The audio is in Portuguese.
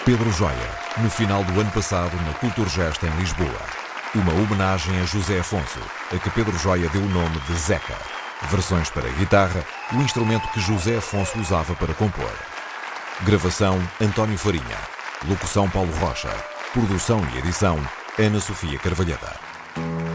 Pedro Joia, no final do ano passado na Culturgest em Lisboa. Uma homenagem a José Afonso, a que Pedro Joia deu o nome de Zeca. Versões para guitarra, o instrumento que José Afonso usava para compor. Gravação António Farinha. Locução Paulo Rocha. Produção e edição Ana Sofia Carvalheda.